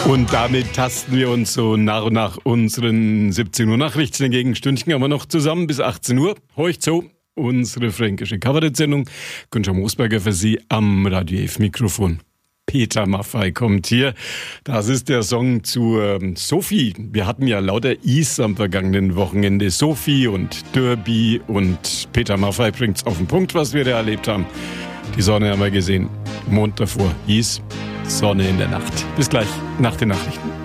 Und damit tasten wir uns so nach und nach unseren 17 Uhr Nachrichten entgegen. Stündchen haben wir noch zusammen bis 18 Uhr. Horcht so, unsere fränkische Kabarett-Sendung. Günther Moosberger für Sie am Radio F Mikrofon. Peter Maffay kommt hier. Das ist der Song zu Sophie. Wir hatten ja lauter Is am vergangenen Wochenende. Sophie und Derby und Peter Maffay bringt's auf den Punkt, was wir da erlebt haben. Die Sonne haben wir gesehen. Mond davor, Is, Sonne in der Nacht. Bis gleich nach den Nachrichten.